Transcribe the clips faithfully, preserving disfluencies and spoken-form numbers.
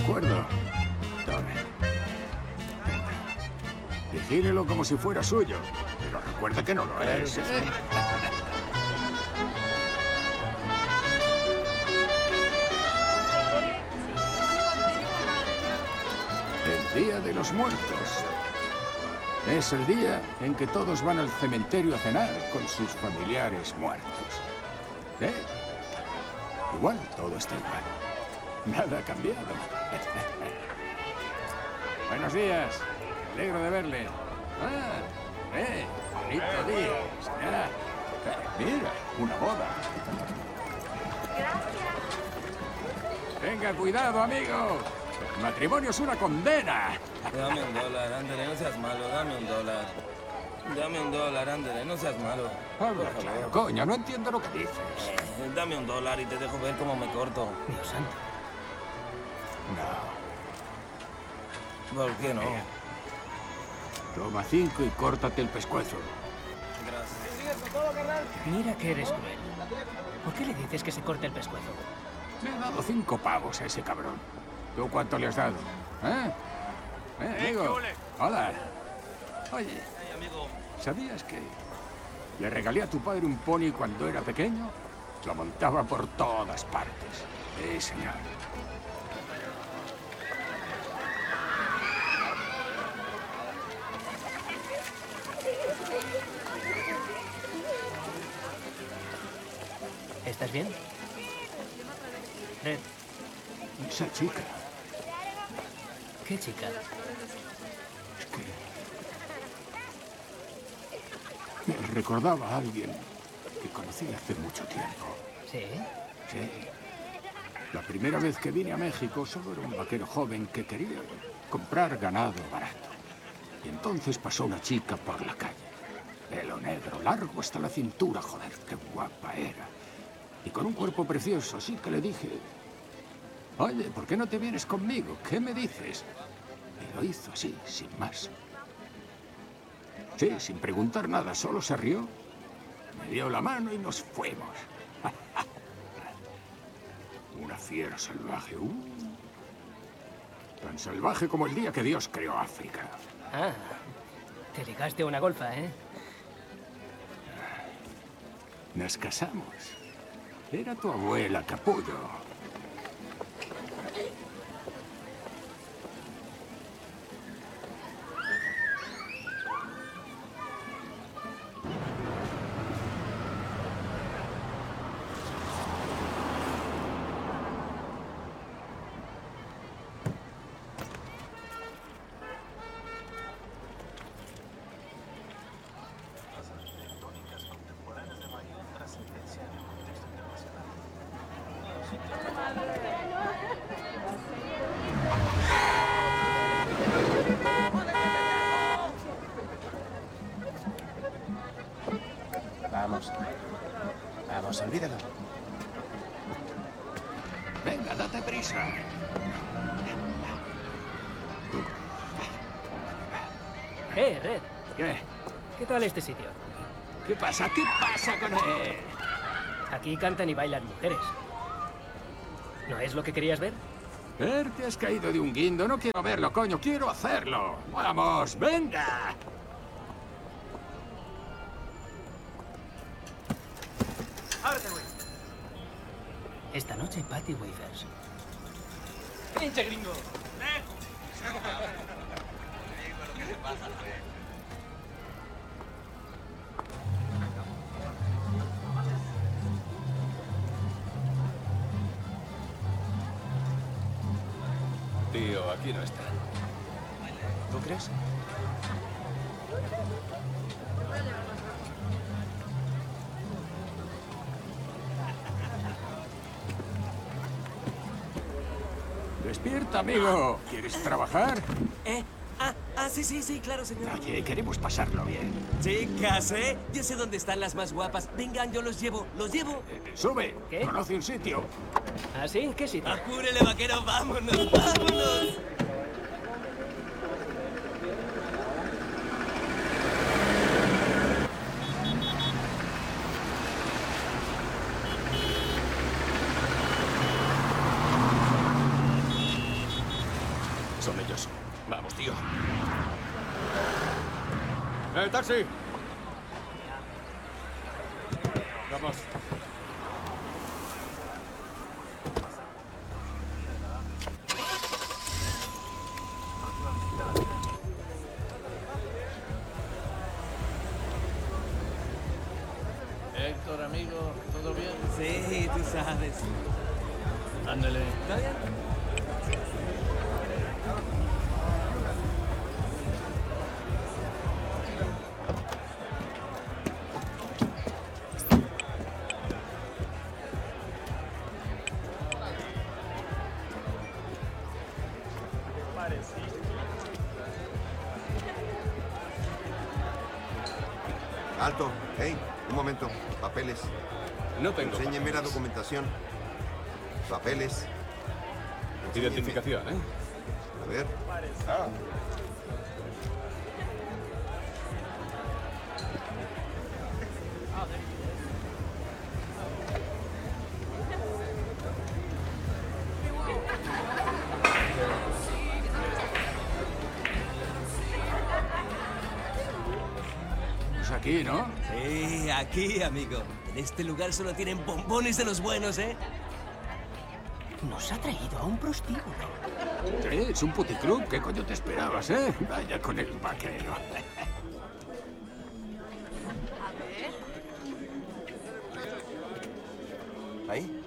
acuerdo. Tome. Vigílelo como si fuera suyo. Pero recuerda que no lo es. ¿eh? El Día de los Muertos. Es el día en que todos van al cementerio a cenar con sus familiares muertos. ¿Eh? Igual, todo está igual. Nada ha cambiado. Buenos días. Me alegro de verle. Ah, eh, bonito día. Señora. Eh, mira, una boda. Gracias. Venga, cuidado, amigo. El matrimonio es una condena. Dame un dólar, ándale, no seas malo, dame un dólar. Dame un dólar, ándale, no seas malo. Habla claro, coño, no entiendo lo que dices. Eh, dame un dólar y te dejo ver cómo me corto. Dios santo. No. ¿Por qué no? Toma cinco y córtate el pescuezo. Gracias. Mira que eres cruel. ¿Por qué le dices que se corte el pescuezo? Le he dado cinco pavos a ese cabrón. ¿Tú cuánto le has dado? ¿Eh? ¿Eh, amigo? Hola. Oye, ¿sabías que le regalé a tu padre un pony cuando era pequeño? Lo montaba por todas partes. Sí, señor. ¿Estás bien? Red, Esa chica. ¿qué chica? Es que me recordaba a alguien que conocí hace mucho tiempo. ¿Sí? Sí. La primera vez que vine a México solo era un vaquero joven que quería comprar ganado barato. Y entonces pasó una chica por la calle. Pelo negro, largo hasta la cintura, joder, qué guapa era. Y con un cuerpo precioso, así que le dije... Oye, ¿por qué no te vienes conmigo? ¿Qué me dices? Y lo hizo así, sin más. Sí, sin preguntar nada, solo se rió. Me dio la mano y nos fuimos. Una fiera salvaje. Uh, tan salvaje como el día que Dios creó África. Ah, te ligaste a una golfa, ¿eh? Nos casamos. Era tu abuela, capullo. Vamos. Vamos, olvídalo. Venga, date prisa. ¡Eh, Red! ¿Qué? ¿Qué tal este sitio? ¿Qué pasa? ¿Qué pasa con él? Aquí cantan y bailan mujeres. ¿No es lo que querías ver? Ver, te has caído de un guindo. No quiero verlo, coño. Quiero hacerlo. ¡Vamos, venga! Esta noche, Patty Wafers. ¡Pinche gringo! Tío, aquí no está. ¿Tú crees? Despierta, amigo. ¿Quieres trabajar? ¿Eh? Ah, ah, sí, sí, sí, claro, señor. Oye, queremos pasarlo bien. Chicas, ¿eh? Yo sé dónde están las más guapas. Vengan, yo los llevo, los llevo. Eh, sube. ¿Qué? Conoce un sitio. ¿Ah, sí? ¿Qué sitio? Apúrele, vaquero, vámonos, vámonos. Son ellos. Vamos, tío. ¡Eh, taxi! Vamos. Héctor, amigo, ¿todo bien? Sí, tú sabes. Ándale. ¿Está bien? Alto. Hey, un momento. Papeles. No tengo. Enséñeme la documentación. Papeles. Enséñeme. Identificación, ¿eh? A ver. Ah. Pues aquí, ¿no? Sí, aquí, amigo. En este lugar solo tienen bombones de los buenos, ¿eh? Nos ha traído a un prostíbulo. Sí, es un puticlub. ¿Qué coño te esperabas, eh? Vaya con el vaquero. Ahí.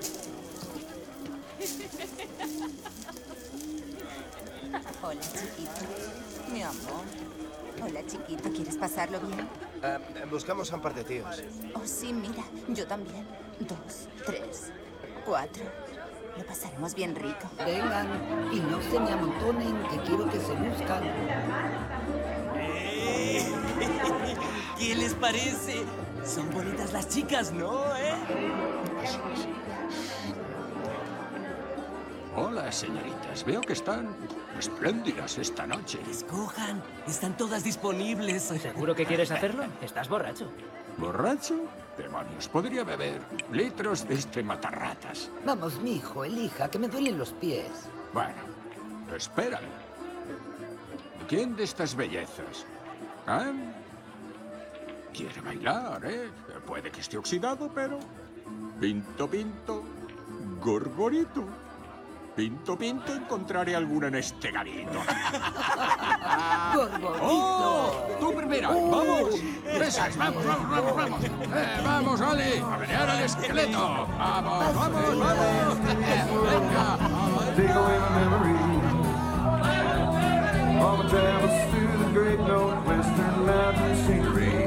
Hola, chiquito. Mi amor. Hola, chiquito. ¿Quieres pasarlo bien? Ah, buscamos a un par de tíos. Oh, sí, mira. Yo también. Dos, tres, cuatro. Lo pasaremos bien rico. Vengan y no se me amontonen, que quiero que se luzcan. ¡Eh! ¿Qué les parece? Son bonitas las chicas, ¿no, eh? Hola, señoritas. Veo que están espléndidas esta noche. Escojan. Están todas disponibles. ¿Seguro que quieres hacerlo? Estás borracho. ¿Borracho? Demonios, podría beber litros de este matarratas. Vamos, mijo, elija, que me duelen los pies. Bueno, espera. ¿Quién de estas bellezas? ¿Ah? Quiere bailar, ¿eh? Puede que esté oxidado, pero... Pinto, pinto, gorgorito. Pinto, pinto, encontraré alguna en este garito. ¡Gorgorito! ¡Oh! ¡Tú primera! ¡Vamos! ¡Besas! ¡Vamos, vamos, vamos, vamos! Eh, ¡Vamos, Ale! ¡A menear al esqueleto! ¡Vamos, vamos, vamos! Eh, ¡Venga! Take away my memories. All my travels through the great northwestern mountain scenery.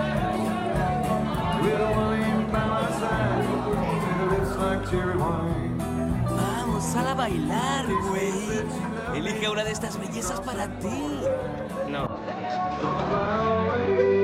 Little William by my side, with lips like cherry wine. Vamos a bailar, güey. Elige una de estas bellezas para ti. No. Fly away.